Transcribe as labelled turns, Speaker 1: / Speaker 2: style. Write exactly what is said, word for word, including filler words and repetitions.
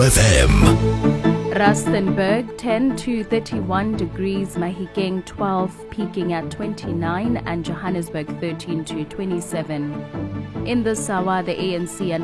Speaker 1: F M.
Speaker 2: Rustenburg ten to thirty-one degrees, Mahikeng twelve, peaking at twenty-nine, and Johannesburg thirteen to twenty-seven. In the Sawa, the A N C and